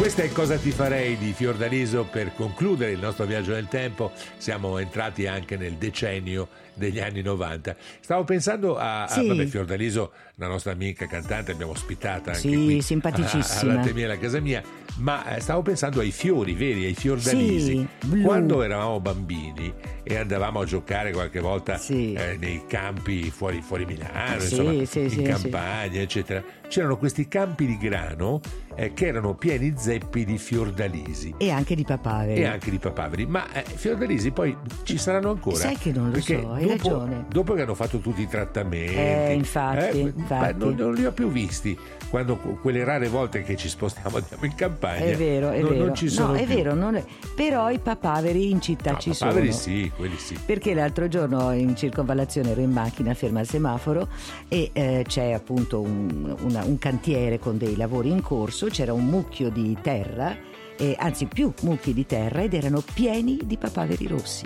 Questa è Cosa ti farei di Fiordaliso per concludere il nostro viaggio nel tempo. Siamo entrati anche nel decennio degli anni 90. Stavo pensando a Fiordaliso, la nostra amica cantante, abbiamo ospitata anche qui simpaticissima alla Temiera, a casa mia, ma stavo pensando ai fiori veri, ai fiordalisi. Quando eravamo bambini e andavamo a giocare qualche volta nei campi fuori Milano, in campagna, eccetera, c'erano questi campi di grano che erano pieni zeppi di fiordalisi e anche di papaveri. Ma fiordalisi poi ci saranno ancora? Sai che non lo so, hai ragione. Dopo che hanno fatto tutti i trattamenti, infatti. Non li ho più visti. Quando quelle rare volte che ci spostiamo andiamo in campagna, è vero. Non ci sono più. È vero, però i papaveri in città ci sono. Papaveri sì, quelli sì. Perché l'altro giorno in circonvallazione ero in macchina ferma al semaforo e c'è appunto un cantiere con dei lavori in corso. C'era un mucchio di terra, anzi più mucchi di terra, ed erano pieni di papaveri rossi.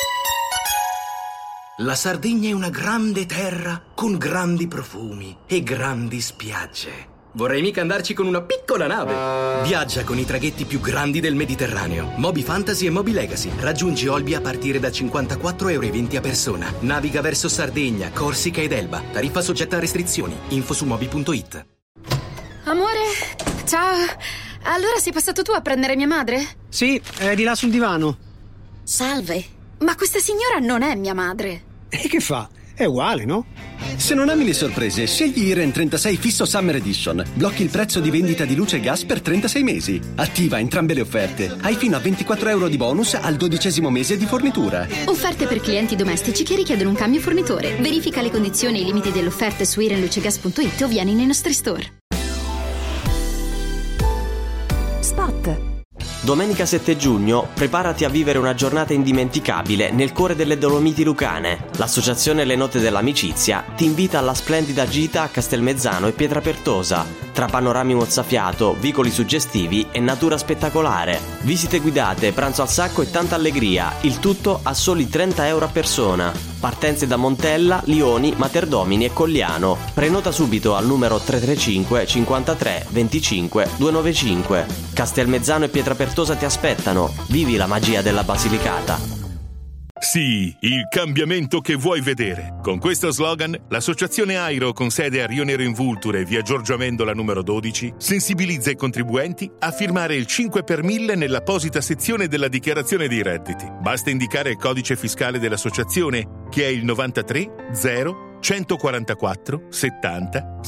La Sardegna è una grande terra con grandi profumi e grandi spiagge. Vorrei mica andarci con una piccola nave. Viaggia con i traghetti più grandi del Mediterraneo. Moby Fantasy e Moby Legacy. Raggiungi Olbia a partire da 54,20 € a persona. Naviga verso Sardegna, Corsica ed Elba. Tariffa soggetta a restrizioni. Info su moby.it. Amore, ciao. Allora sei passato tu a prendere mia madre? Sì, è di là sul divano. Salve. Ma questa signora non è mia madre. E che fa? È uguale, no? Se non ami le sorprese, scegli Iren 36 Fisso Summer Edition. Blocchi il prezzo di vendita di luce e gas per 36 mesi. Attiva entrambe le offerte. Hai fino a 24 € di bonus al 12° mese di fornitura. Offerte per clienti domestici che richiedono un cambio fornitore. Verifica le condizioni e i limiti delle offerte su irenlucegas.it o vieni nei nostri store. Spot. Domenica 7 giugno preparati a vivere una giornata indimenticabile nel cuore delle Dolomiti Lucane. L'associazione Le Note dell'Amicizia ti invita alla splendida gita a Castelmezzano e Pietrapertosa, tra panorami mozzafiato, vicoli suggestivi e natura spettacolare. Visite guidate, pranzo al sacco e tanta allegria, il tutto a soli 30 € a persona. Partenze da Montella, Lioni, Materdomini e Colliano. Prenota subito al numero 335 53 25 295. Castelmezzano e Pietrapertosa ti aspettano. Vivi la magia della Basilicata. Sì, il cambiamento che vuoi vedere. Con questo slogan, l'associazione Airo, con sede a Rio Nero in Vulture, via Giorgio Amendola numero 12, sensibilizza i contribuenti a firmare il 5 per 1000 nell'apposita sezione della dichiarazione dei redditi. Basta indicare il codice fiscale dell'associazione, che è il 93 0 144 70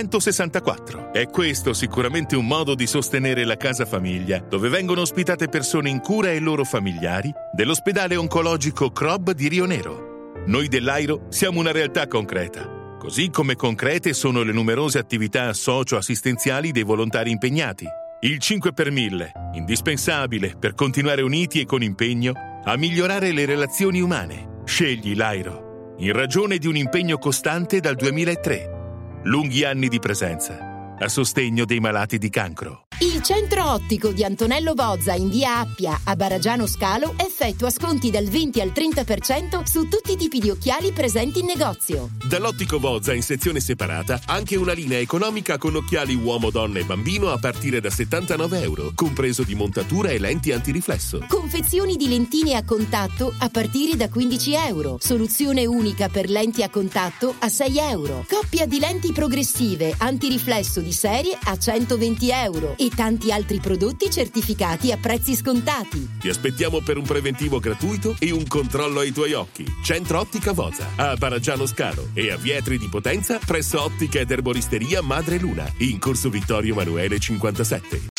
764. È questo sicuramente un modo di sostenere la Casa Famiglia, dove vengono ospitate persone in cura e i loro familiari dell'ospedale oncologico CROB di Rio Nero. Noi dell'Airo siamo una realtà concreta, così come concrete sono le numerose attività socio-assistenziali dei volontari impegnati. Il 5 per 1000, indispensabile per continuare uniti e con impegno a migliorare le relazioni umane. Scegli l'Airo, in ragione di un impegno costante dal 2003. Lunghi anni di presenza a sostegno dei malati di cancro. Il centro ottico di Antonello Bozza in via Appia a Baragiano Scalo effettua sconti dal 20 al 30% su tutti i tipi di occhiali presenti in negozio. Dall'Ottico Bozza in sezione separata anche una linea economica con occhiali uomo, donna e bambino a partire da 79 €, compreso di montatura e lenti antiriflesso. Confezioni di lentine a contatto a partire da 15 €. Soluzione unica per lenti a contatto a 6 €. Coppia di lenti progressive antiriflesso di serie a 120 € e tanti altri prodotti certificati a prezzi scontati. Ti aspettiamo per un preventivo gratuito e un controllo ai tuoi occhi. Centro Ottica Bozza a Baragiano Scalo e a Vietri di Potenza presso Ottica ed Erboristeria Madre Luna in Corso Vittorio Emanuele 57.